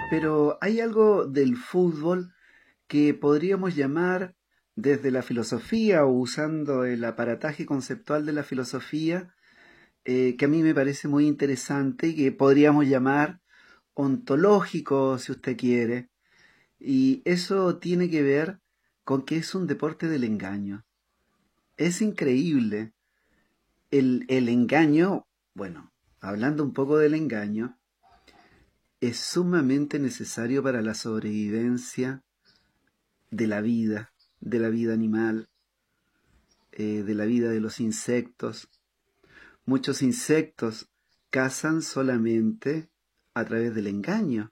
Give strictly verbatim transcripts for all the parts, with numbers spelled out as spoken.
Pero hay algo del fútbol que podríamos llamar desde la filosofía o usando el aparataje conceptual de la filosofía, eh, que a mí me parece muy interesante y que podríamos llamar ontológico, si usted quiere. Y eso tiene que ver con que es un deporte del engaño. Es increíble. El, el engaño, bueno, hablando un poco del engaño, es sumamente necesario para la sobrevivencia de la vida, de la vida animal, eh, de la vida de los insectos. Muchos insectos cazan solamente a través del engaño.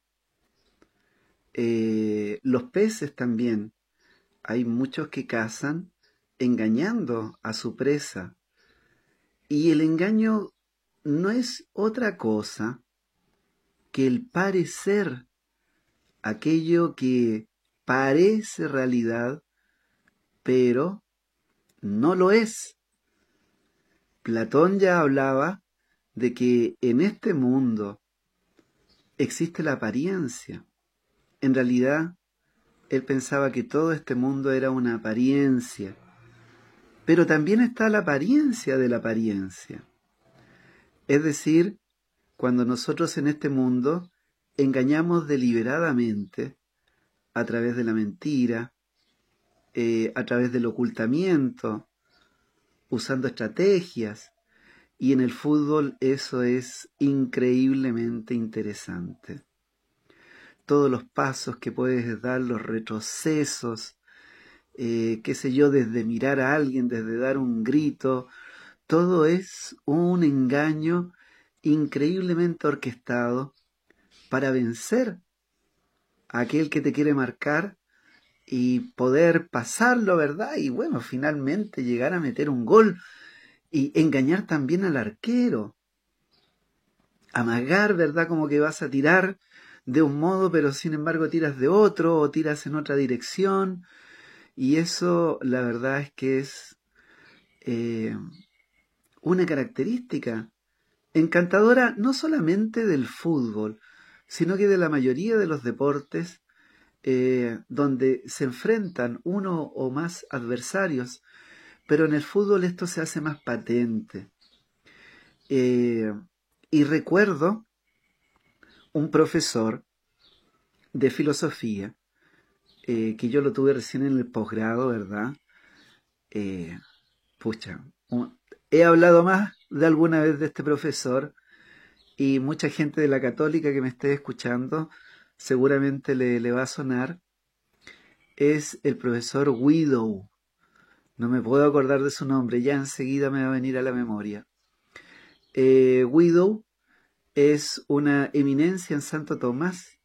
Eh, los peces también. Hay muchos que cazan engañando a su presa. Y el engaño no es otra cosa que el parecer, aquello que parece realidad, pero no lo es. Platón ya hablaba de que en este mundo existe la apariencia. En realidad, él pensaba que todo este mundo era una apariencia, pero también está la apariencia de la apariencia. Es decir, cuando nosotros en este mundo engañamos deliberadamente a través de la mentira, eh, a través del ocultamiento, usando estrategias, y en el fútbol eso es increíblemente interesante. Todos los pasos que puedes dar, los retrocesos, eh, qué sé yo, desde mirar a alguien, desde dar un grito, todo es un engaño increíblemente orquestado para vencer a aquel que te quiere marcar y poder pasarlo, ¿verdad? Y bueno, finalmente llegar a meter un gol y engañar también al arquero. Amagar, ¿verdad? Como que vas a tirar de un modo, pero sin embargo tiras de otro o tiras en otra dirección. Y eso, la verdad es que es eh, una característica encantadora no solamente del fútbol, sino que de la mayoría de los deportes eh, donde se enfrentan uno o más adversarios, pero en el fútbol esto se hace más patente. Eh, y recuerdo un profesor de filosofía, eh, que yo lo tuve recién en el posgrado, ¿verdad? Eh, pucha, un, he hablado más de alguna vez de este profesor y mucha gente de la católica que me esté escuchando seguramente le, le va a sonar. Es el profesor Widow. No me puedo acordar de su nombre, ya enseguida me va a venir a la memoria. Eh, Widow es una eminencia en Santo Tomás.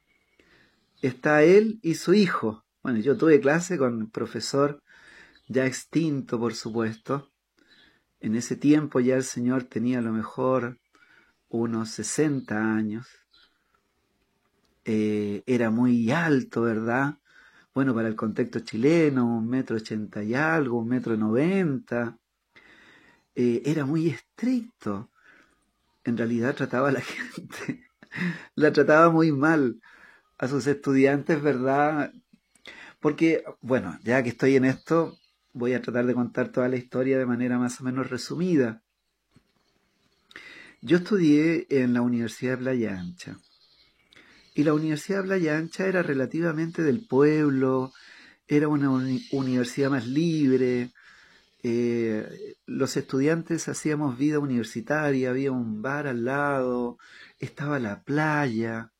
Está él y su hijo. Bueno, yo tuve clase con un profesor ya extinto, por supuesto. En ese tiempo ya el señor tenía a lo mejor unos sesenta años. Eh, era muy alto, ¿verdad? Bueno, para el contexto chileno, un metro ochenta y algo, un metro noventa. Eh, era muy estricto. En realidad trataba a la gente, la trataba muy mal a sus estudiantes, ¿verdad? Porque, bueno, ya que estoy en esto, voy a tratar de contar toda la historia de manera más o menos resumida. Yo estudié en la Universidad de Playa Ancha. Y la Universidad de Playa Ancha era relativamente del pueblo, era una uni- universidad más libre, eh, los estudiantes hacíamos vida universitaria, había un bar al lado, estaba la playa,